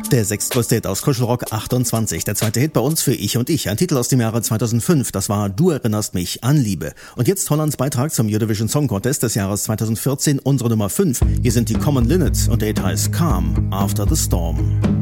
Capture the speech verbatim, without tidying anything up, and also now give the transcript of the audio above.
Der sechstgrößte Hit aus Kuschelrock achtundzwanzig. Der zweite Hit bei uns für Ich und Ich. Ein Titel aus dem Jahre zweitausendfünf. Das war Du erinnerst mich an Liebe. Und jetzt Hollands Beitrag zum Eurovision Song Contest des Jahres zweitausendvierzehn. Unsere Nummer fünf. Hier sind die Common Linnets und der Hit heißt Calm After the Storm.